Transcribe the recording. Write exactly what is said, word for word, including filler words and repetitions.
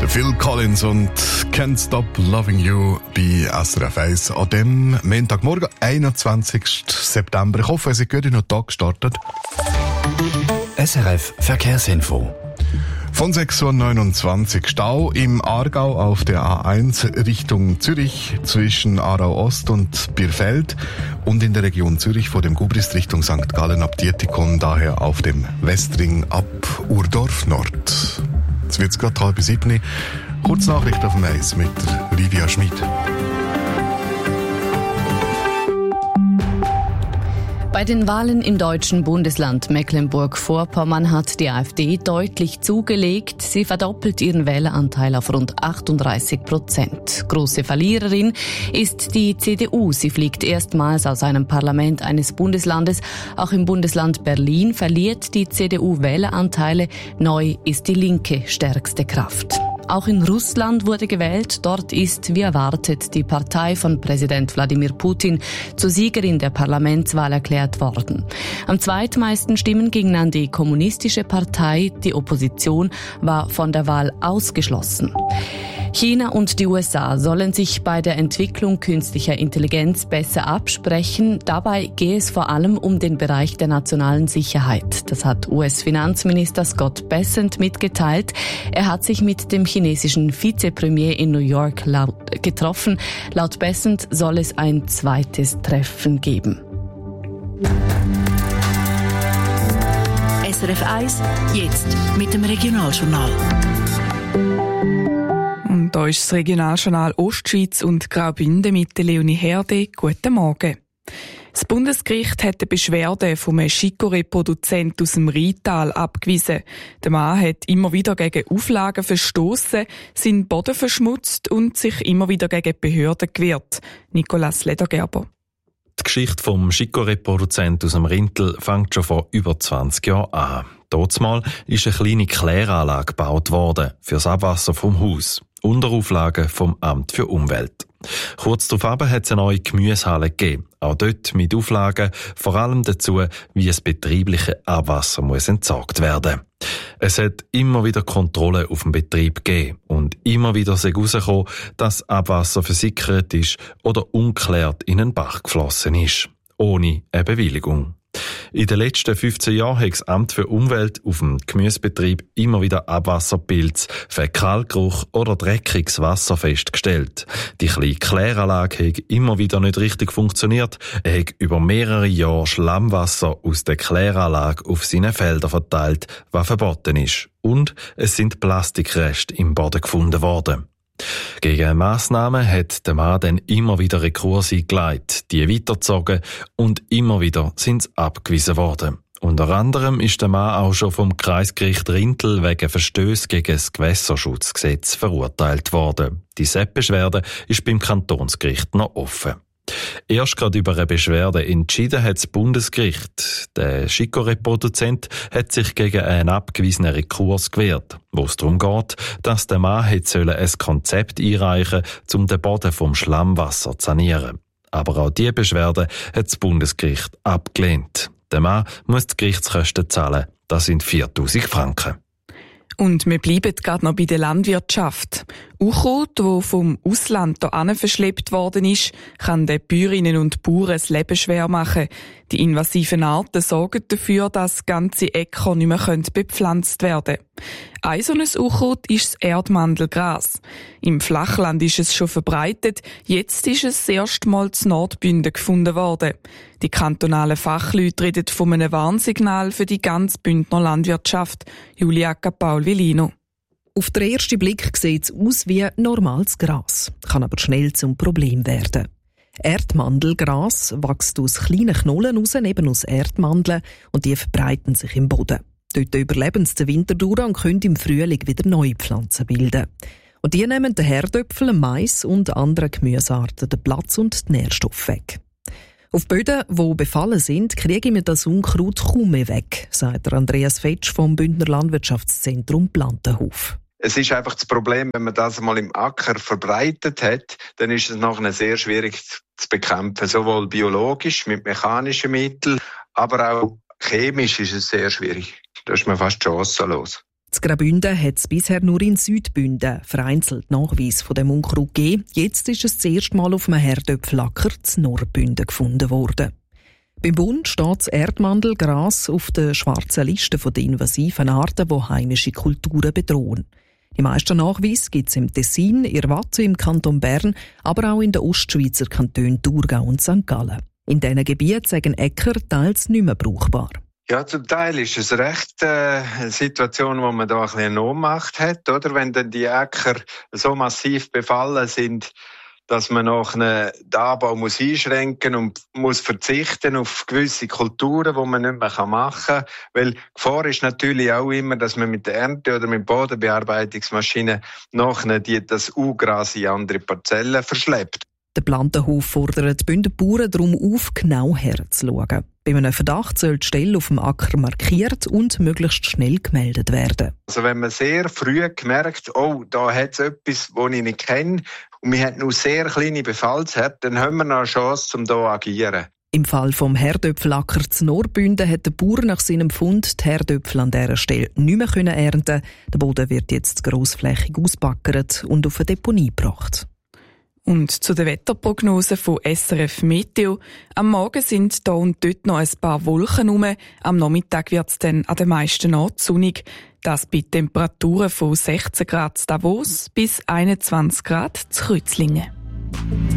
Phil Collins und Can't Stop Loving You bei S R F eins an dem Montagmorgen, einundzwanzigsten September. Ich hoffe, es ist gut in den Tag gestartet. S R F Verkehrsinfo. Von sechs Uhr neunundzwanzig Stau im Aargau auf der A eins Richtung Zürich zwischen Aarau Ost und Birfeld und in der Region Zürich vor dem Gubrist Richtung Sankt Gallen ab Dietikon, daher auf dem Westring ab Urdorf Nord. Jetzt wird es gerade halb sieben. Kurz Nachricht auf dem Eis mit Livia Schmid. Bei den Wahlen im deutschen Bundesland Mecklenburg-Vorpommern hat die AfD deutlich zugelegt. Sie verdoppelt ihren Wähleranteil auf rund achtunddreißig Prozent. Große Verliererin ist die C D U. Sie fliegt erstmals aus einem Parlament eines Bundeslandes. Auch im Bundesland Berlin verliert die C D U Wähleranteile. Neu ist die Linke stärkste Kraft. Auch in Russland wurde gewählt. Dort ist, wie erwartet, die Partei von Präsident Wladimir Putin zur Siegerin der Parlamentswahl erklärt worden. Am zweitmeisten Stimmen gingen an die kommunistische Partei. Die Opposition war von der Wahl ausgeschlossen. China und die U S A sollen sich bei der Entwicklung künstlicher Intelligenz besser absprechen. Dabei gehe es vor allem um den Bereich der nationalen Sicherheit. Das hat U S-Finanzminister Scott Bessent mitgeteilt. Er hat sich mit dem chinesischen Vizepremier in New York getroffen. Laut Bessent soll es ein zweites Treffen geben. S R F eins, jetzt mit dem Regionaljournal. Und da ist das Regionaljournal Ostschweiz und Graubünden mit der Leonie Herde. Guten Morgen. Das Bundesgericht hat eine Beschwerde vom Chicorée-Produzent aus dem Rheintal abgewiesen. Der Mann hat immer wieder gegen Auflagen verstoßen, seinen Boden verschmutzt und sich immer wieder gegen Behörden gewehrt. Nicolas Ledergerber. Die Geschichte vom Chicorée-Produzent aus dem Rintel fängt schon vor über zwanzig Jahren an. Dazumal ist eine kleine Kläranlage gebaut worden für das Abwasser vom Haus. Unter Auflagen vom Amt für Umwelt. Kurz darauf hat es eine neue Gemüsehalle gegeben. Auch dort mit Auflagen, vor allem dazu, wie das betriebliche Abwasser muss entsorgt werden. Es hat immer wieder Kontrollen auf dem Betrieb gegeben und immer wieder ist herausgekommen, dass Abwasser versickert ist oder ungeklärt in einen Bach geflossen ist. Ohne eine Bewilligung. In den letzten fünfzehn Jahren hat das Amt für Umwelt auf dem Gemüsebetrieb immer wieder Abwasserpilz, Fäkalgeruch oder dreckiges Wasser festgestellt. Die kleine Kläranlage hat immer wieder nicht richtig funktioniert. Er hat über mehrere Jahre Schlammwasser aus der Kläranlage auf seine Felder verteilt, was verboten ist. Und es sind Plastikreste im Boden gefunden worden. Gegen Massnahmen hat der Mann dann immer wieder Rekurse eingeleitet, die weitergezogen und immer wieder sind sie abgewiesen worden. Unter anderem ist der Mann auch schon vom Kreisgericht Rintel wegen Verstöße gegen das Gewässerschutzgesetz verurteilt worden. Die S E P-Beschwerde ist beim Kantonsgericht noch offen. Erst gerade über eine Beschwerde entschieden hat das Bundesgericht. Der Chicorée-Produzent hat sich gegen einen abgewiesenen Rekurs gewehrt, wo es darum geht, dass der Mann hätte ein Konzept einreichen sollen, um den Boden vom Schlammwasser zu sanieren. Aber auch diese Beschwerde hat das Bundesgericht abgelehnt. Der Mann muss die Gerichtskosten zahlen. Das sind viertausend Franken. Und wir bleiben gerade noch bei der Landwirtschaft. Unkraut, das vom Ausland hierher verschleppt worden ist, kann den Bäuerinnen und Bauern das Leben schwer machen. Die invasiven Arten sorgen dafür, dass ganze Äcker nicht mehr bepflanzt werden können. Ein so ein Unkraut ist das Erdmandelgras. Im Flachland ist es schon verbreitet, jetzt ist es das erste Mal in Nordbünden gefunden worden. Die kantonalen Fachleute reden von einem Warnsignal für die ganze Bündner Landwirtschaft. Julia Paul-Villino. Auf den ersten Blick sieht es aus wie normales Gras, kann aber schnell zum Problem werden. Erdmandelgras wächst aus kleinen Knollen raus, eben aus Erdmandeln, und die verbreiten sich im Boden. Dort überleben sie den Winter durch und können im Frühling wieder neue Pflanzen bilden. Und die nehmen den Herdöpfel, Mais und anderen Gemüsearten den Platz und die Nährstoffe weg. Auf Böden, die befallen sind, kriegen wir das Unkraut kaum mehr weg, sagt Andreas Fetsch vom Bündner Landwirtschaftszentrum Plantenhof. Es ist einfach das Problem, wenn man das mal im Acker verbreitet hat, dann ist es nachher sehr schwierig zu bekämpfen. Sowohl biologisch mit mechanischen Mitteln, aber auch chemisch ist es sehr schwierig. Da ist man fast chancenlos. In Graubünden hat es bisher nur in Südbünden vereinzelt Nachweis von dem Unkraut gegeben. Jetzt ist es das erste Mal auf einem Herdöpfelacker in Nordbünden gefunden worden. Beim Bund steht das Erdmandelgras auf der schwarzen Liste der invasiven Arten, die heimische Kulturen bedrohen. Die meisten Nachweise gibt es im Tessin, in Watt im Kanton Bern, aber auch in den Ostschweizer Kantonen Thurgau und Sankt Gallen. In diesen Gebieten sagen Äcker teils nicht mehr brauchbar. Ja, zum Teil ist es recht äh, eine Situation, wo man da ein bisschen eine Ohnmacht hat, oder? Wenn dann die Äcker so massiv befallen sind, dass man noch einen Anbau muss einschränken und muss verzichten auf gewisse Kulturen, die man nicht mehr machen kann. Weil die Gefahr ist natürlich auch immer, dass man mit der Ernte oder mit Bodenbearbeitungsmaschinen nachher die, das U-Gras in andere Parzellen verschleppt. Der Plantenhof fordert die Bündner Bauern darum auf, genau herzuschauen. Bei einem Verdacht soll die Stelle auf dem Acker markiert und möglichst schnell gemeldet werden. Also wenn man sehr früh gemerkt, oh, da hat es etwas, das ich nicht kenne, und wir haben nur sehr kleine Befallsherde, dann haben wir noch eine Chance, um hier zu agieren. Im Fall vom Herdöpfelacker zu Nordbünden hat der Bauer nach seinem Fund die Herdöpfel an dieser Stelle nicht mehr ernten können. Der Boden wird jetzt grossflächig ausbaggert und auf eine Deponie gebracht. Und zu der Wetterprognose von S R F Meteo. Am Morgen sind da und dort noch ein paar Wolken rum. Am Nachmittag wird es dann an den meisten Orten sonnig. Das bei Temperaturen von sechzehn Grad in Davos bis einundzwanzig Grad in Kreuzlingen.